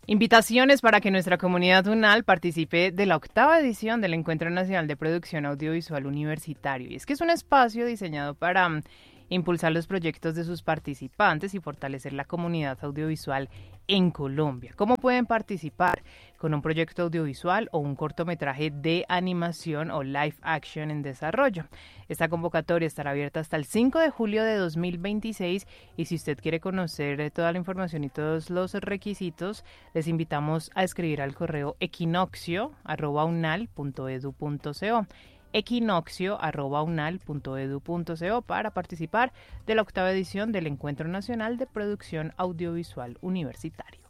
Invitaciones para que nuestra comunidad UNAL participe de la 8ª edición del Encuentro Nacional de Producción Audiovisual Universitario. Y es que es un espacio diseñado para impulsar los proyectos de sus participantes y fortalecer la comunidad audiovisual en Colombia. ¿Cómo pueden participar? Con un proyecto audiovisual o un cortometraje de animación o live action en desarrollo. Esta convocatoria estará abierta hasta el 5 de julio de 2026 y si usted quiere conocer toda la información y todos los requisitos, les invitamos a escribir al correo equinoccio@unal.edu.co equinoccio@unal.edu.co para participar de la 8ª edición del Encuentro Nacional de Producción Audiovisual Universitario.